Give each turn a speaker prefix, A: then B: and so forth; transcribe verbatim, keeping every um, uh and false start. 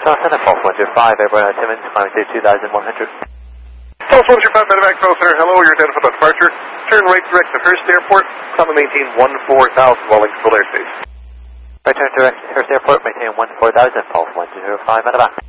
A: Center, False one two five, Airborne Simmons, climb to two thousand one hundred.
B: False one two five, Medevac Control Center, hello, you're identified on departure. Turn right direct to Hearst Airport, climb and maintain one four thousand while in control airspace.
A: Return direct to Hearst Airport, maintain one four thousand, False one two five, Medevac.